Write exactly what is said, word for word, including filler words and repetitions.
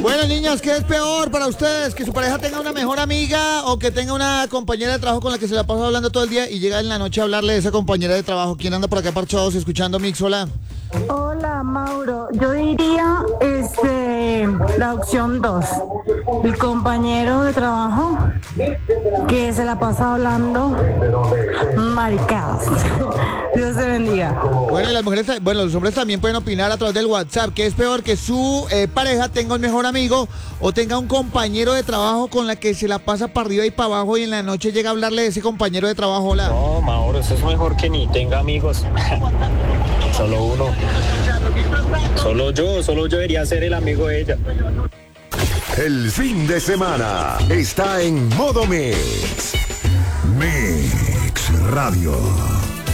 Bueno, niñas, ¿qué es peor para ustedes? ¿Que su pareja tenga una mejor amiga o que tenga una compañera de trabajo con la que se la pasa hablando todo el día y llega en la noche a hablarle de esa compañera de trabajo? ¿Quién anda por acá parchados escuchando Mix? Hola. Hola, Mauro. Yo diría este, la opción dos. El compañero de trabajo que se la pasa hablando maricadas. Dios te bendiga. Bueno, y las mujeres, ta- bueno, los hombres también pueden opinar a través del WhatsApp. ¿Qué es peor? ¿Que su eh, pareja tenga un mejor amigo o tenga un compañero de trabajo con la que se la pasa para arriba y para abajo y en la noche llega a hablarle de ese compañero de trabajo? Hola. No, Mauro, eso es mejor que ni tenga amigos. Solo uno. Solo yo, solo yo debería ser el amigo de ella. El fin de semana está en modo Mix. Mix Radio.